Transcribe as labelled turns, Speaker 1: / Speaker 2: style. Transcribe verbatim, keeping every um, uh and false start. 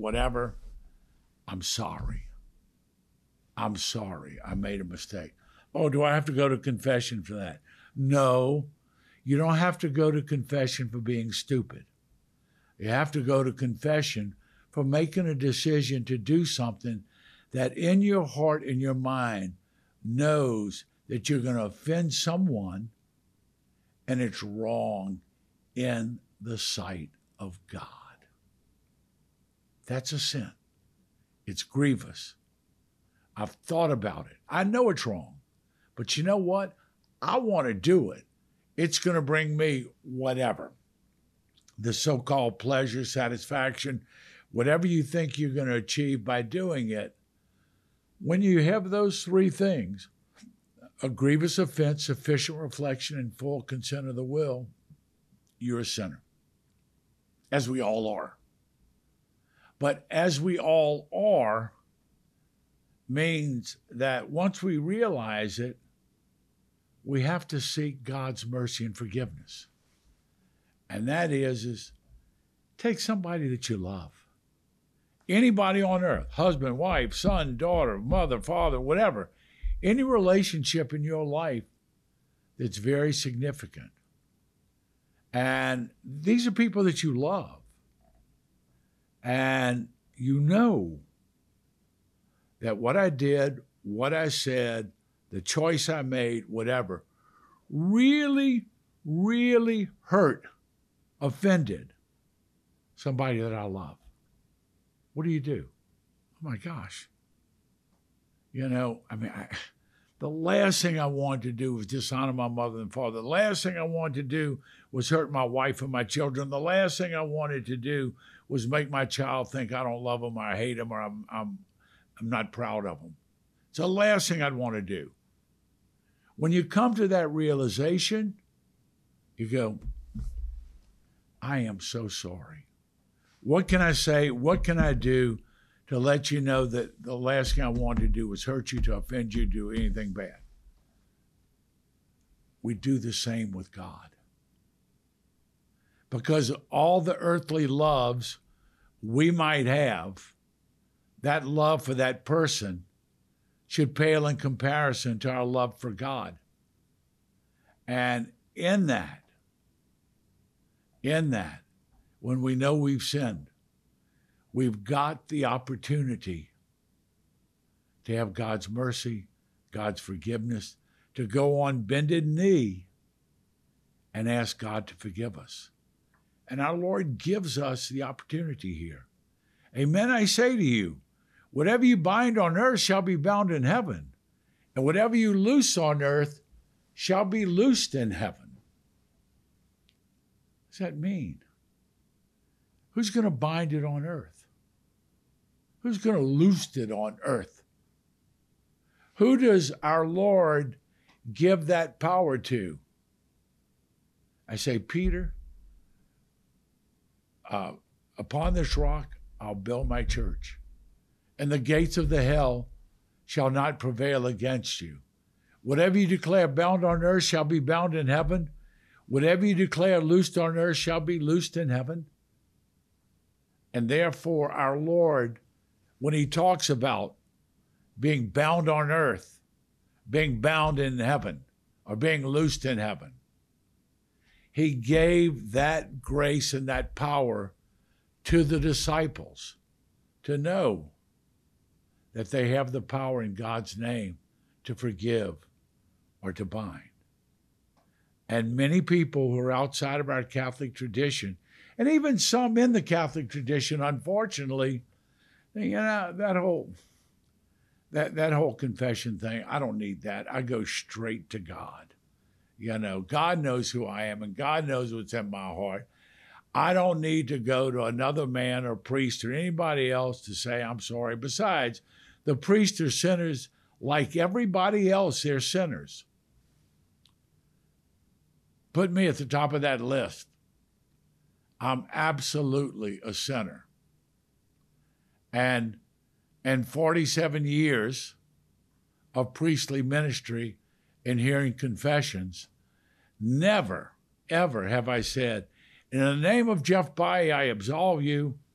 Speaker 1: whatever, I'm sorry. I'm sorry. I made a mistake. Oh, do I have to go to confession for that? No, you don't have to go to confession for being stupid. You have to go to confession for making a decision to do something that in your heart and your mind knows that you're going to offend someone and it's wrong in the sight of God. That's a sin. It's grievous. I've thought about it. I know it's wrong. But you know what? I want to do it. It's going to bring me whatever. The so-called pleasure, satisfaction, whatever you think you're going to achieve by doing it. When you have those three things, a grievous offense, sufficient reflection, and full consent of the will, you're a sinner, as we all are. But as we all are means that once we realize it, we have to seek God's mercy and forgiveness. And that is, is take somebody that you love. Anybody on earth, husband, wife, son, daughter, mother, father, whatever, any relationship in your life that's very significant. And these are people that you love. And you know that what I did, what I said, the choice I made, whatever, really, really hurt, offended somebody that I love. What do you do? Oh my gosh. You know, I mean, I, the last thing I wanted to do was dishonor my mother and father. The last thing I wanted to do was hurt my wife and my children. The last thing I wanted to do was make my child think I don't love him or I hate him or I'm, I'm, I'm not proud of him. It's the last thing I'd want to do. When you come to that realization, you go, I am so sorry. What can I say? What can I do to let you know that the last thing I wanted to do was hurt you, to offend you, do anything bad? We do the same with God. Because all the earthly loves we might have, that love for that person should pale in comparison to our love for God. And in that, in that, when we know we've sinned, we've got the opportunity to have God's mercy, God's forgiveness, to go on bended knee and ask God to forgive us. And our Lord gives us the opportunity here. Amen, I say to you, whatever you bind on earth shall be bound in heaven, and whatever you loose on earth shall be loosed in heaven. What does that mean? Who's going to bind it on earth? Who's going to loose it on earth? Who does our Lord give that power to? I say, Peter, uh, upon this rock I'll build my church, and the gates of the hell shall not prevail against you. Whatever you declare bound on earth shall be bound in heaven. Whatever you declare loosed on earth shall be loosed in heaven. And therefore, our Lord, when he talks about being bound on earth, being bound in heaven, or being loosed in heaven, he gave that grace and that power to the disciples to know that they have the power in God's name to forgive or to bind. And many people who are outside of our Catholic tradition, and even some in the Catholic tradition, unfortunately, you know, that whole that that whole confession thing, I don't need that. I go straight to God. You know, God knows who I am, and God knows what's in my heart. I don't need to go to another man or priest or anybody else to say I'm sorry. Besides, the priests are sinners like everybody else. They're sinners. Put me at the top of that list. I'm absolutely a sinner. And in forty-seven years of priestly ministry and hearing confessions, never, ever have I said, in the name of Jeff Baye, I absolve you.